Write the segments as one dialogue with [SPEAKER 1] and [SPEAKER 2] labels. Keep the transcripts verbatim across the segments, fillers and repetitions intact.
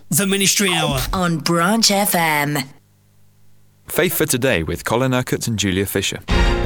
[SPEAKER 1] The Ministry Hour
[SPEAKER 2] on Branch F M.
[SPEAKER 3] Faith for Today with Colin Urquhart and Julia Fisher.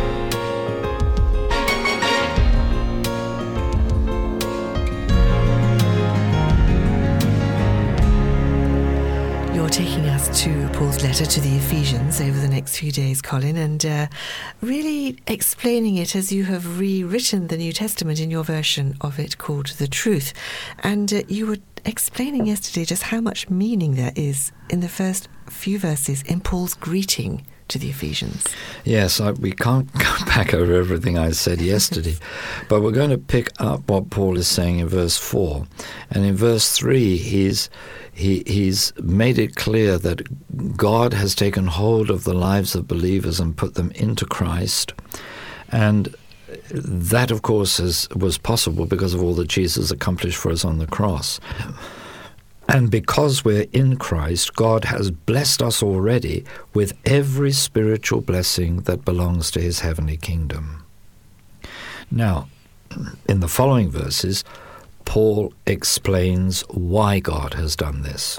[SPEAKER 4] You're taking us to Paul's letter to the Ephesians over the next few days, Colin, and uh, really explaining it as you have rewritten the New Testament in your version of it called The Truth. And uh, you were explaining yesterday just how much meaning there is in the first few verses in Paul's greeting to the Ephesians.
[SPEAKER 5] Yes, I, we can't go back over everything I said yesterday, but we're going to pick up what Paul is saying in verse four. And in verse three, he's he he's made it clear that God has taken hold of the lives of believers and put them into Christ. And that, of course, is, was possible because of all that Jesus accomplished for us on the cross. And because we're in Christ, God has blessed us already with every spiritual blessing that belongs to his heavenly kingdom. Now, in the following verses, Paul explains why God has done this.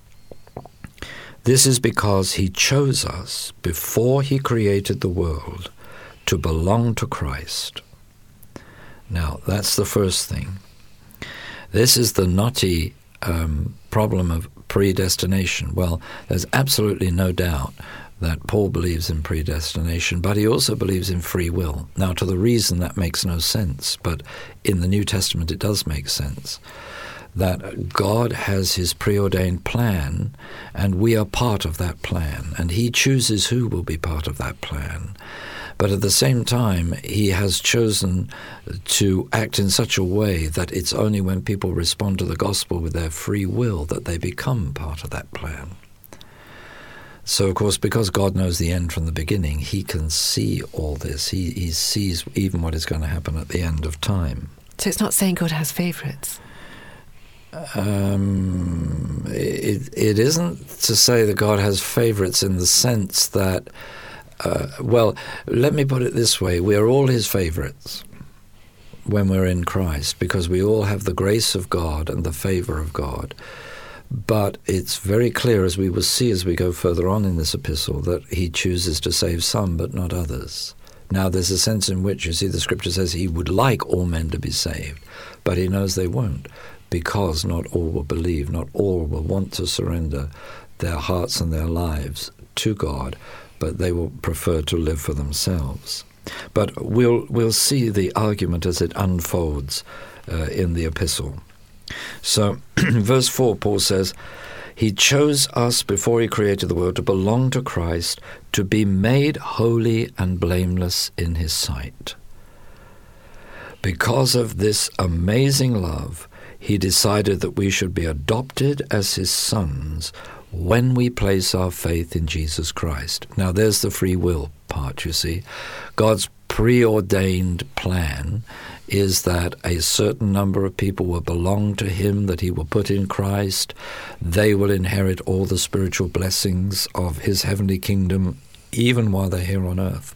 [SPEAKER 5] This is because he chose us before he created the world to belong to Christ. Now, that's the first thing. This is the knotty um, problem of predestination. Well, there's absolutely no doubt that Paul believes in predestination, but he also believes in free will. Now, to the reason that makes no sense, but in the New Testament it does make sense, that God has his preordained plan, and we are part of that plan, and he chooses who will be part of that plan. But at the same time, he has chosen to act in such a way that it's only when people respond to the gospel with their free will that they become part of that plan. So, of course, because God knows the end from the beginning, he can see all this. He, he sees even what is going to happen at the end of time.
[SPEAKER 4] So it's not saying God has favourites?
[SPEAKER 5] Um, it, it isn't to say that God has favourites in the sense that Uh, well, let me put it this way. We are all his favorites when we're in Christ because we all have the grace of God and the favor of God. But it's very clear, as we will see as we go further on in this epistle, that he chooses to save some but not others. Now, there's a sense in which, you see, the scripture says he would like all men to be saved, but he knows they won't because not all will believe, not all will want to surrender their hearts and their lives to God, but they will prefer to live for themselves. But we'll we'll see the argument as it unfolds uh, in the epistle. So, verse four, Paul says, he chose us before he created the world to belong to Christ, to be made holy and blameless in his sight. Because of this amazing love, he decided that we should be adopted as his sons when we place our faith in Jesus Christ. Now, there's the free will part, you see. God's preordained plan is that a certain number of people will belong to him, that he will put in Christ. They will inherit all the spiritual blessings of his heavenly kingdom, even while they're here on earth.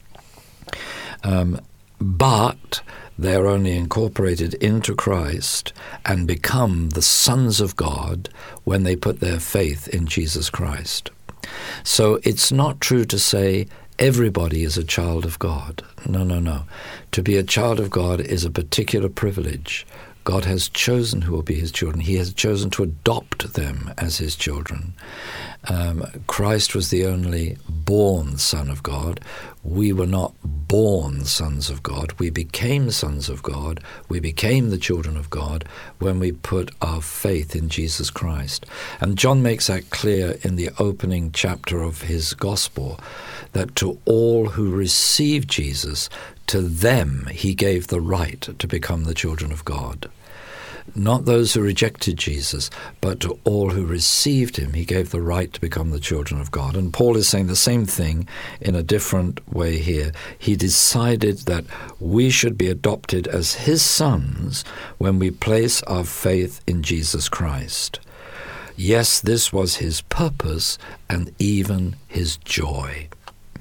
[SPEAKER 5] Um, but they're only incorporated into Christ and become the sons of God when they put their faith in Jesus Christ. So it's not true to say everybody is a child of God. No, no, no. To be a child of God is a particular privilege. God has chosen who will be his children. He has chosen to adopt them as his children. Um, Christ was the only born Son of God. We were not born sons of God. We became sons of God. We became the children of God when we put our faith in Jesus Christ. And John makes that clear in the opening chapter of his gospel, that to all who received Jesus, to them he gave the right to become the children of God. Not those who rejected Jesus, but to all who received him, he gave the right to become the children of God. And Paul is saying the same thing in a different way here. He decided that we should be adopted as his sons when we place our faith in Jesus Christ. Yes, this was his purpose and even his joy.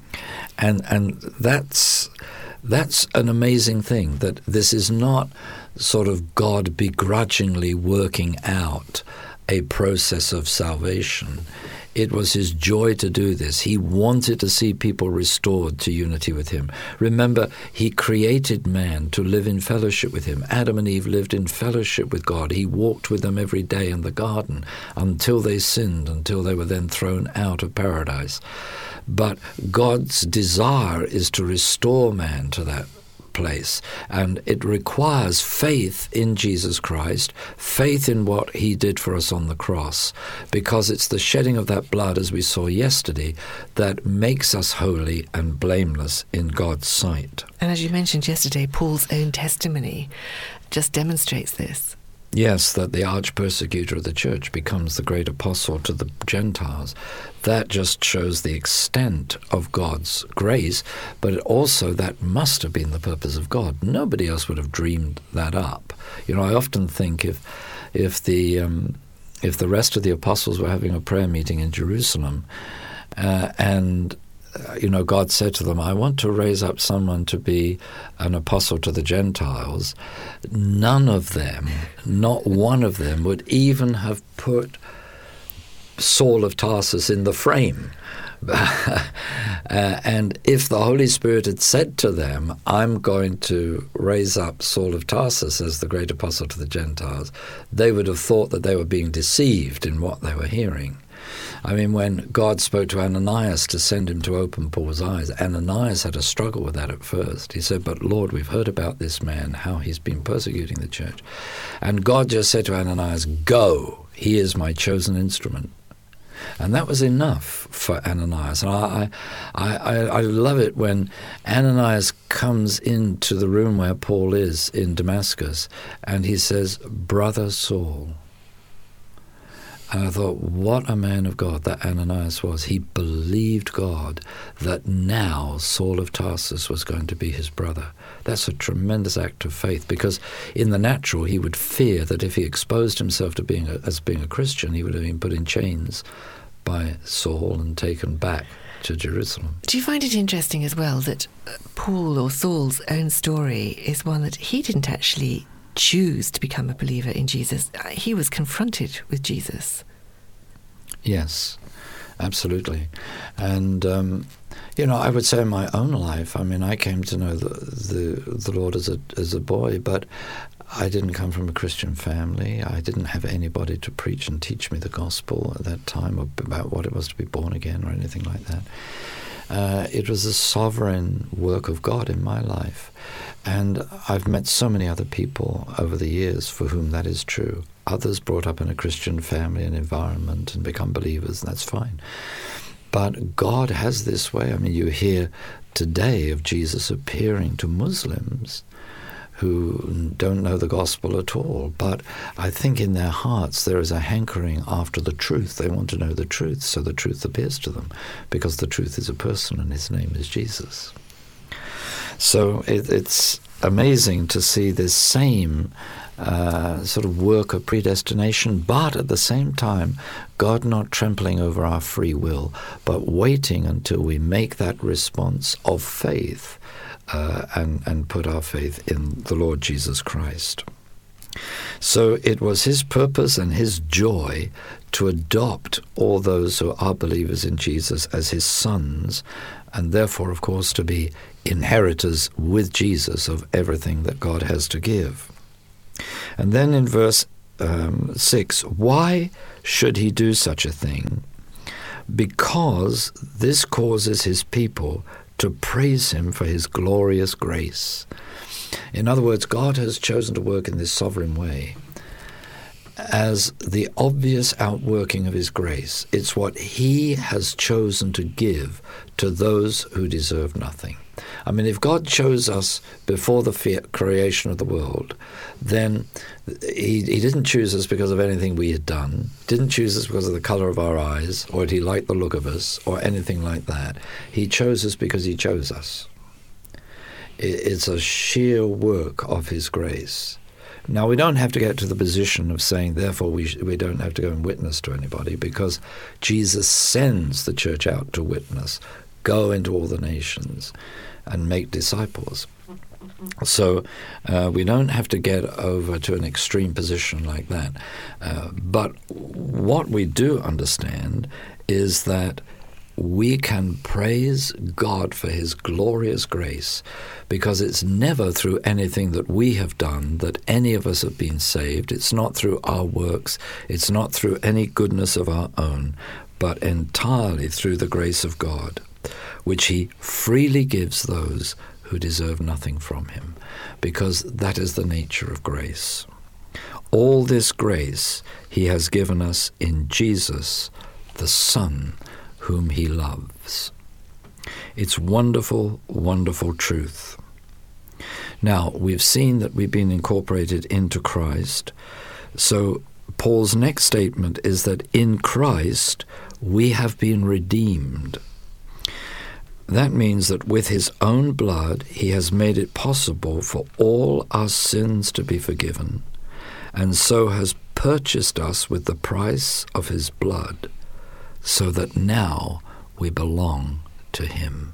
[SPEAKER 5] And and that's that's an amazing thing, that this is not sort of God begrudgingly working out a process of salvation. It was his joy to do this. He wanted to see people restored to unity with him. Remember, he created man to live in fellowship with him. Adam and Eve lived in fellowship with God. He walked with them every day in the garden until they sinned, until they were then thrown out of paradise. But God's desire is to restore man to that place, and it requires faith in Jesus Christ, faith in what he did for us on the cross, because it's the shedding of that blood, as we saw yesterday, that makes us holy and blameless in God's sight.
[SPEAKER 4] And as you mentioned yesterday, Paul's own testimony just demonstrates this.
[SPEAKER 5] Yes, that the arch-persecutor of the church becomes the great apostle to the Gentiles. That just shows the extent of God's grace, but also that must have been the purpose of God. Nobody else would have dreamed that up. You know, I often think if if the um, if the rest of the apostles were having a prayer meeting in Jerusalem, uh, and uh, you know, God said to them, I want to raise up someone to be an apostle to the Gentiles, none of them, not one of them, would even have put Saul of Tarsus in the frame. uh, and if the Holy Spirit had said to them, I'm going to raise up Saul of Tarsus as the great apostle to the Gentiles, they would have thought that they were being deceived in what they were hearing. I mean, when God spoke to Ananias to send him to open Paul's eyes, Ananias had a struggle with that at first. He said, but Lord, we've heard about this man, how he's been persecuting the church. And God just said to Ananias, go, he is my chosen instrument. And that was enough for Ananias. And I, I, I, I love it when Ananias comes into the room where Paul is in Damascus, and he says, Brother Saul. And I thought, what a man of God that Ananias was. He believed God that now Saul of Tarsus was going to be his brother. That's a tremendous act of faith, because in the natural he would fear that if he exposed himself to being a, as being a Christian, he would have been put in chains by Saul and taken back to Jerusalem.
[SPEAKER 4] Do you find it interesting as well that Paul, or Saul's own story, is one that he didn't actually choose to become a believer in Jesus? He was confronted with Jesus.
[SPEAKER 5] Yes, absolutely. And um, you know, I would say in my own life, I mean, I came to know the the, the Lord as a as a boy, but I didn't come from a Christian family. I didn't have anybody to preach and teach me the gospel at that time about what it was to be born again or anything like that. Uh, it was a sovereign work of God in my life. And I've met so many other people over the years for whom that is true. Others brought up in a Christian family and environment and become believers, and that's fine. But God has this way. I mean, you hear today of Jesus appearing to Muslims who don't know the gospel at all. But I think in their hearts there is a hankering after the truth. They want to know the truth, so the truth appears to them, because the truth is a person and his name is Jesus. So it, it's amazing to see this same uh, sort of work of predestination, but at the same time, God not trampling over our free will, but waiting until we make that response of faith uh, and, and put our faith in the Lord Jesus Christ. So it was his purpose and his joy to adopt all those who are believers in Jesus as his sons, and therefore, of course, to be inheritors with Jesus of everything that God has to give. And then in verse um, six, why should he do such a thing? Because this causes his people to praise him for his glorious grace. In other words, God has chosen to work in this sovereign way as the obvious outworking of his grace. It's what he has chosen to give to those who deserve nothing. I mean, if God chose us before the creation of the world, then he, he didn't choose us because of anything we had done, didn't choose us because of the color of our eyes, or did he like the look of us, or anything like that. He chose us because he chose us. It's a sheer work of his grace. Now, we don't have to get to the position of saying, therefore, we sh- we don't have to go and witness to anybody, because Jesus sends the church out to witness, go into all the nations and make disciples. So uh, we don't have to get over to an extreme position like that. Uh, but what we do understand is that we can praise God for his glorious grace, because it's never through anything that we have done that any of us have been saved. It's not through our works. It's not through any goodness of our own, but entirely through the grace of God, which he freely gives those who deserve nothing from him, because that is the nature of grace. All this grace he has given us in Jesus, the Son, whom he loves. It's wonderful, wonderful truth. Now, we've seen that we've been incorporated into Christ. So Paul's next statement is that in Christ we have been redeemed. That means that with his own blood he has made it possible for all our sins to be forgiven, and so has purchased us with the price of his blood, so that now we belong to him.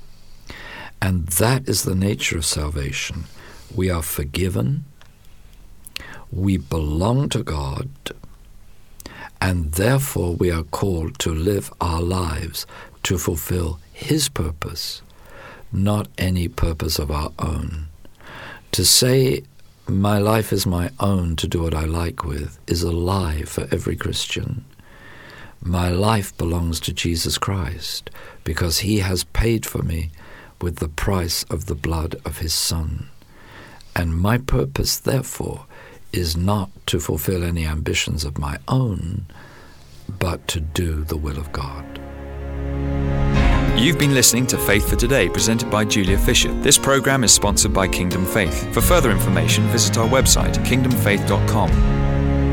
[SPEAKER 5] And that is the nature of salvation. We are forgiven, we belong to God, and therefore we are called to live our lives to fulfill his purpose, not any purpose of our own. To say my life is my own to do what I like with is a lie for every Christian. My life belongs to Jesus Christ because he has paid for me with the price of the blood of his Son. And my purpose, therefore, is not to fulfill any ambitions of my own, but to do the will of God.
[SPEAKER 3] You've been listening to Faith for Today, presented by Julia Fisher. This program is sponsored by Kingdom Faith. For further information, visit our website, kingdom faith dot com.